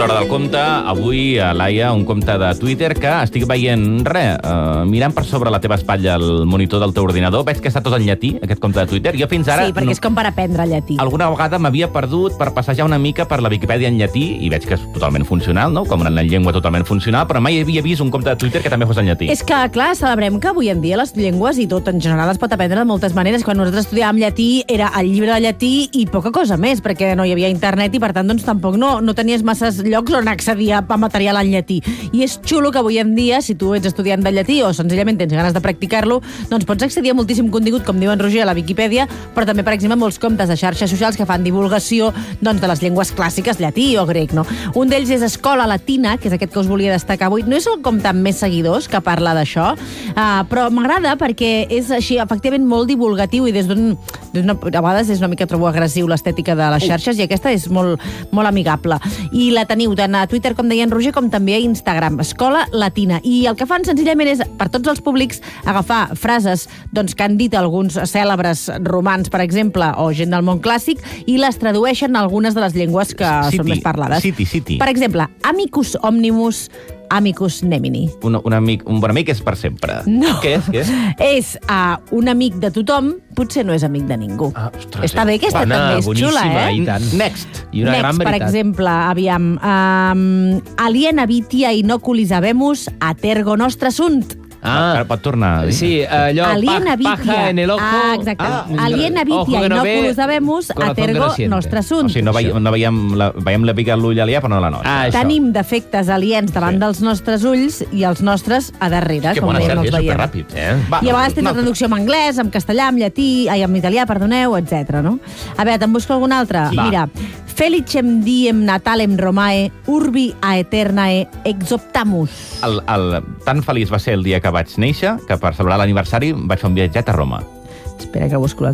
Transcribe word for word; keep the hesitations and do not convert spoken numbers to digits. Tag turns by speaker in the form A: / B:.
A: l'hora del compte. Avui, a Laia, un compte de Twitter que estic veient, res, uh, mirant per sobre la teva espatlla el monitor del teu ordinador. Veig que està tot en llatí, aquest compte de Twitter. Jo fins ara...
B: Sí, perquè
A: no...
B: és com per aprendre llatí.
A: Alguna vegada m'havia perdut per passejar una mica per la Viquipèdia en llatí i veig que és totalment funcional, no? Com una llengua totalment funcional, però mai havia vist un compte de Twitter que també fos en llatí.
B: És que, clar, celebrem que avui en dia les llengües i tot en general es pot aprendre de moltes maneres. Quan nosaltres estudiàvem llatí era el llibre de llatí i poca cosa més, perquè no hi havia internet i, per tant, doncs, tampoc no, no tenies masses llocs on accedir a material en llatí. I és xulo que avui en dia, si tu ets estudiant de llatí o senzillament tens ganes de practicar-lo, doncs pots accedir a moltíssim contingut, com diu en Roger, a la Viquipèdia, però també, per exemple, molts comptes de xarxes socials que fan divulgació doncs, de les llengües clàssiques, llatí o grec, no? Un d'ells és Escola Latina, que és aquest que us volia destacar avui. No és el compte amb més seguidors que parla d'això, uh, però m'agrada perquè és així, efectivament, molt divulgatiu i des d'un... A vegades és una mica, trobo, agressiu l'estètica de les xarxes i aquesta és molt, molt amigable. I la teniu tant a Twitter, com deia en Roger, com també a Instagram. Escola Latina. I el que fan senzillament és, per tots els públics, agafar frases doncs, que han dit alguns cèlebres romans, per exemple, o gent del món clàssic, i les tradueixen a algunes de les llengües que
A: Citi,
B: són més parlades.
A: Citi, citi.
B: Per exemple, amicus omnimus, amicus nemini.
A: Un, un, amic, un bon amic és per sempre.
B: No.
A: Què és? Què és?
B: És uh, un amic de tothom, potser no és amic de ningú.
A: Ah, ostres,
B: Està bé, aquesta
C: Bona,
B: també és xula,
C: boníssima,
B: eh?
C: i tant.
A: Next.
C: I una
B: Next,
C: gran
B: per
C: veritat.
B: exemple, aviam, um, aliena vitia inoculis habemus a tergo nostre sunt.
C: Ah,
A: Pot tornar a dir?
C: sí, allò,
B: Aliena
C: pa,
B: vitia.
C: paja en el ojo.
B: Ah, exacte.
C: Ah,
B: aliena
C: ojo
B: vitia
C: que no ve,
B: inoculus habemus a
C: corazón que
B: tergo
C: no siente.
B: nostre
A: O
B: sunt.
A: sigui, no, veiem, no veiem, la, veiem la pica a l'ull aliè, però no la nostra.
C: Ah, això.
B: Tenim defectes aliens davant
A: Sí.
B: dels nostres ulls i els nostres a darrere,
A: que
B: com
A: bona
B: veiem,
A: sèrie,
B: els veiem.
A: superràpid. Eh? Va,
B: I a vegades tens
A: una
B: la traducció en anglès, en castellà, en llatí, ai, en italià, perdoneu, etcètera. No? A veure, te'n busco algun altre?
A: Sí.
B: Mira, Felicem diem natalem Romae, urbi aeternae exoptamus.
A: El, el, tan feliç va ser el dia que vaig néixer que per celebrar l'aniversari vaig fer un viatget a Roma.
B: Espera que busco la